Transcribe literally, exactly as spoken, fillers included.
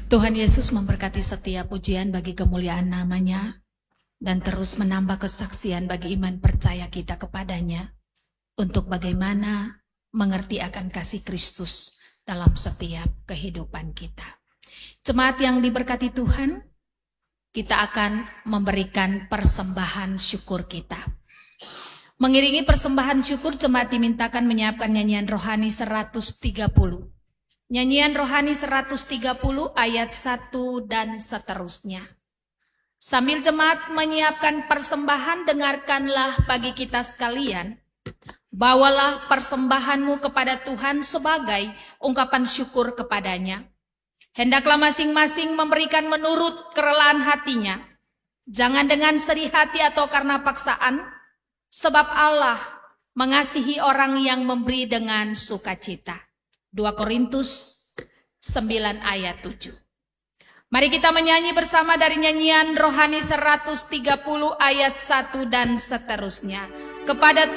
Tuhan Yesus memberkati setiap pujian bagi kemuliaan namanya dan terus menambah kesaksian bagi iman percaya kita kepadanya untuk bagaimana mengerti akan kasih Kristus dalam setiap kehidupan kita. Jemaat yang diberkati Tuhan, kita akan memberikan persembahan syukur kita. Mengiringi persembahan syukur, jemaat dimintakan menyiapkan nyanyian rohani seratus tiga puluh. Nyanyian rohani seratus tiga puluh ayat satu dan seterusnya. Sambil jemaat menyiapkan persembahan, dengarkanlah bagi kita sekalian. Bawalah persembahanmu kepada Tuhan sebagai ungkapan syukur kepadanya. Hendaklah masing-masing memberikan menurut kerelaan hatinya. Jangan dengan sedih hati atau karena paksaan, sebab Allah mengasihi orang yang memberi dengan sukacita. dua Korintus sembilan ayat tujuh. Mari kita menyanyi bersama dari nyanyian rohani seratus tiga puluh ayat satu dan seterusnya. Kepada